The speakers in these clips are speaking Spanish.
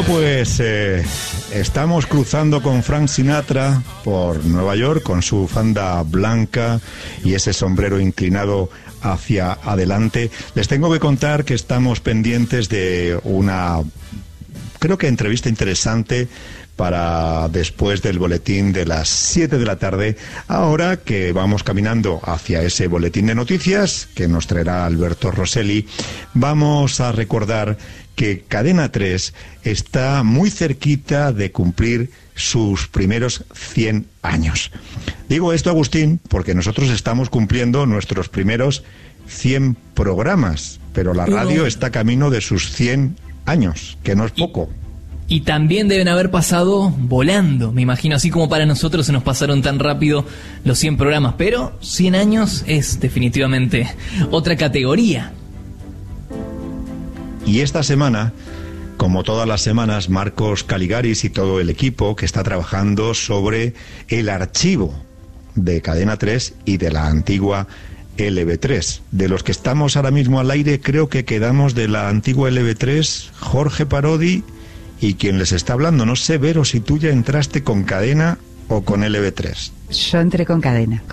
Bueno, pues estamos cruzando con Frank Sinatra por Nueva York con su bufanda blanca y ese sombrero inclinado hacia adelante. Les tengo que contar que estamos pendientes de una, creo que entrevista interesante para después del boletín de las 7 de la tarde, ahora que vamos caminando hacia ese boletín de noticias que nos traerá Alberto Rosselli. Vamos a recordar que Cadena 3 está muy cerquita de cumplir sus primeros 100 años. Digo esto, Agustín, porque nosotros estamos cumpliendo nuestros primeros 100 programas, pero la radio está camino de sus 100 años, que no es poco. Y también deben haber pasado volando, me imagino, así como para nosotros se nos pasaron tan rápido los 100 programas, pero 100 años es definitivamente otra categoría. Y esta semana, como todas las semanas, Marcos Caligaris y todo el equipo que está trabajando sobre el archivo de Cadena 3 y de la antigua LB3. De los que estamos ahora mismo al aire, creo que quedamos de la antigua LB3, Jorge Parodi y quien les está hablando. No sé, Vero, si tú ya entraste con Cadena o con LB3. Yo entré con Cadena.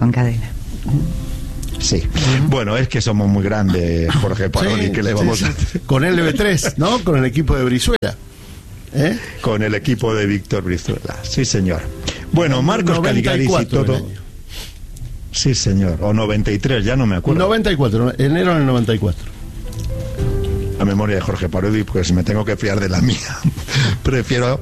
Sí. Bueno, es que somos muy grandes, Jorge Parodi, sí, que le vamos a hacer. Con LB3, ¿no? Con el equipo de Brizuela. Con el equipo de Víctor Brizuela, sí, señor. Bueno, Marcos Caligaris y todo. Sí, señor. O 93, ya no me acuerdo. 94, enero del 94. La memoria de Jorge Parodi, pues me tengo que fiar de la mía. Prefiero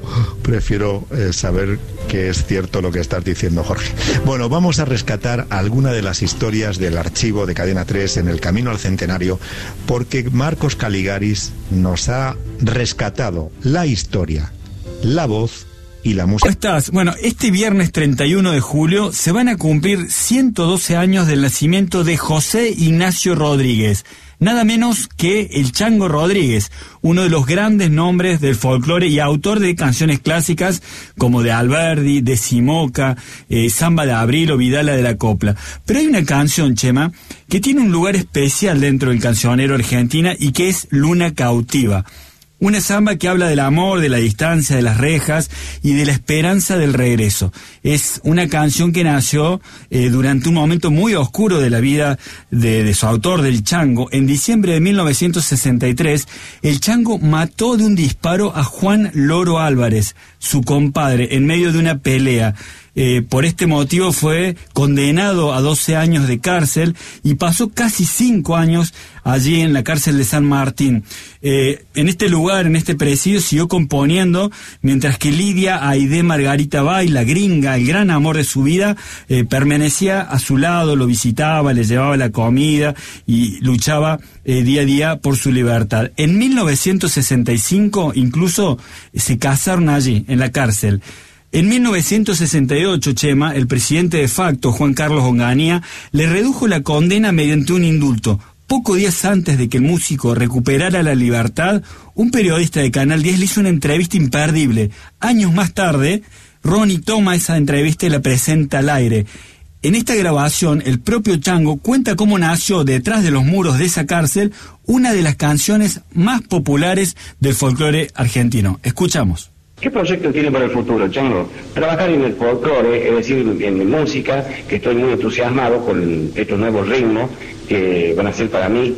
saber que es cierto lo que estás diciendo, Jorge. Bueno, vamos a rescatar alguna de las historias del archivo de Cadena 3 en el camino al centenario, porque Marcos Caligaris nos ha rescatado la historia, la voz y la música. ¿Cómo estás? Bueno, este viernes 31 de julio se van a cumplir 112 años del nacimiento de José Ignacio Rodríguez. Nada menos que el Chango Rodríguez, uno de los grandes nombres del folclore y autor de canciones clásicas como de Alberdi, de Simoca, Samba de Abril o Vidala de la Copla. Pero hay una canción, Chema, que tiene un lugar especial dentro del cancionero argentina y que es Luna Cautiva. Una samba que habla del amor, de la distancia, de las rejas y de la esperanza del regreso. Es una canción que nació durante un momento muy oscuro de la vida de su autor, del Chango. En diciembre de 1963, el Chango mató de un disparo a Juan Loro Álvarez, su compadre, en medio de una pelea. Por este motivo fue condenado a 12 años de cárcel y pasó casi 5 años allí en la cárcel de San Martín. En este lugar, en este presidio, siguió componiendo, mientras que Lidia Aide Margarita Bay, la gringa, el gran amor de su vida, permanecía a su lado, lo visitaba, le llevaba la comida y luchaba día a día por su libertad. En 1965 incluso se casaron allí, en la cárcel. En 1968, Chema, el presidente de facto, Juan Carlos Onganía, le redujo la condena mediante un indulto. Pocos días antes de que el músico recuperara la libertad, un periodista de Canal 10 le hizo una entrevista imperdible. Años más tarde, Ronnie toma esa entrevista y la presenta al aire. En esta grabación, el propio Chango cuenta cómo nació detrás de los muros de esa cárcel una de las canciones más populares del folclore argentino. Escuchamos. ¿Qué proyecto tiene para el futuro, Chango? Trabajar en el folclore, es decir, en música, que estoy muy entusiasmado con estos nuevos ritmos que van a ser para mí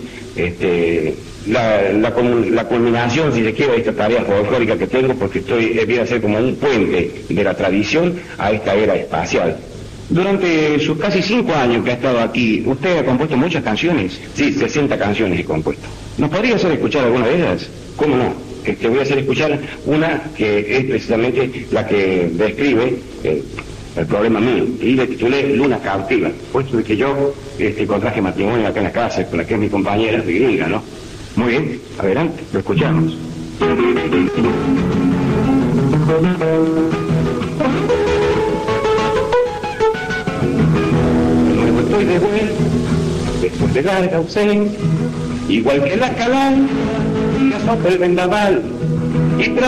la culminación, si se quiere, de esta tarea folclórica que tengo, porque viene a ser como un puente de la tradición a esta era espacial. Durante sus casi 5 años que ha estado aquí, ¿usted ha compuesto muchas canciones? Sí, 60 canciones he compuesto. ¿Nos podría hacer escuchar alguna de ellas? ¿Cómo no? Te voy a hacer escuchar una que es precisamente la que describe el problema mío, y le titulé Luna Cautiva, puesto de que yo contraje matrimonio acá en la casa con la que es mi compañera de gringa, ¿no? Muy bien, adelante, lo escuchamos. De nuevo estoy de vuelta, después de larga ausencia, igual que la calán, que azota el vendaval, y